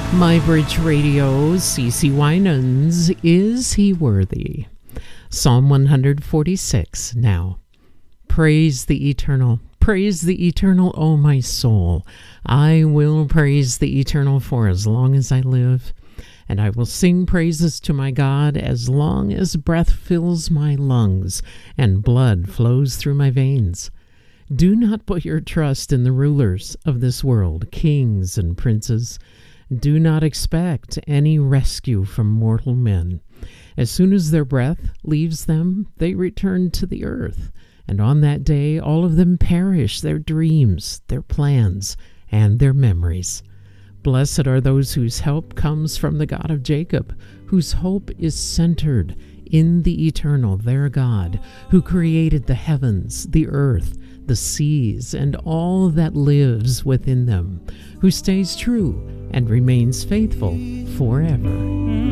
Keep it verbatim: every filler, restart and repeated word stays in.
My Bridge Radio, C C Winans, Is He Worthy? Psalm one forty-six now. Praise the Eternal. Praise the Eternal, O my soul. I will praise the Eternal for as long as I live, and I will sing praises to my God as long as breath fills my lungs and blood flows through my veins. Do not put your trust in the rulers of this world, kings and princes. Do not expect any rescue from mortal men. As soon as their breath leaves them, they return to the earth. And on that day, all of them perish, their dreams, their plans, and their memories. Blessed are those whose help comes from the God of Jacob, whose hope is centered in the Eternal, their God, who created the heavens, the earth, the seas, and all that lives within them, who stays true and remains faithful forever.